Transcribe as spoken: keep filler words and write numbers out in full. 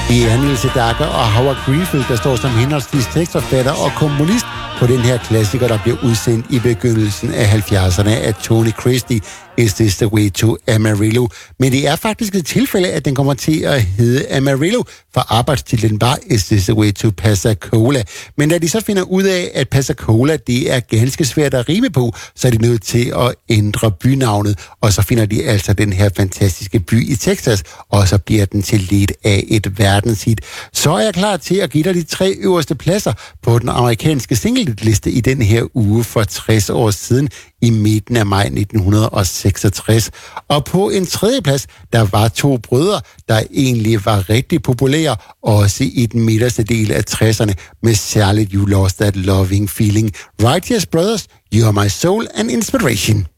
Det er Neil Sedaka og Howard Greenfield, der står som henholdsvis tekstforfatter og komponist på den her klassiker, der blev udsendt i begyndelsen af halvfjerdserne af Tony Christie, Is This The Way To Amarillo. Men det er faktisk et tilfælde, at den kommer til at hedde Amarillo, for arbejdstitlen var Is This The Way To Pensacola. Men da de så finder ud af, at Pensacola, det er ganske svært at rime på, så er de nødt til at ændre bynavnet, og så finder de altså den her fantastiske by i Texas, og så bliver den til lidt af et verdenshit. Så er jeg klar til at give dig de tre øverste pladser på den amerikanske single-liste i den her uge for tres år siden, i midten af maj nitten seksogtres. Og på en tredje plads, der var to brødre, der egentlig var rigtig populære, også i den midterste del af tresserne, med særligt You Lost That Loving Feeling. Righteous Brothers, You Are My Soul and Inspiration.